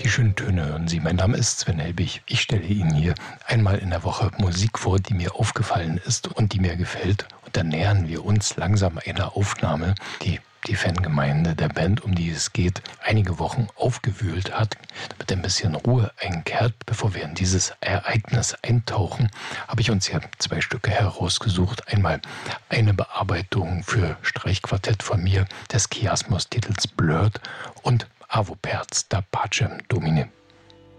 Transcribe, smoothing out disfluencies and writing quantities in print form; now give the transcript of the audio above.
Die schönen Töne hören Sie. Mein Name ist Sven Helbig. Ich stelle Ihnen hier einmal in der Woche Musik vor, die mir aufgefallen ist und die mir gefällt. Und dann nähern wir uns langsam einer Aufnahme, die die Fangemeinde der Band, um die es geht, einige Wochen aufgewühlt hat, damit ein bisschen Ruhe einkehrt. Bevor wir in dieses Ereignis eintauchen, habe ich uns hier 2 Stücke herausgesucht. Einmal eine Bearbeitung für Streichquartett von mir des Chiasmus-Titels Blurred und Avo Perz da Pacem Domine.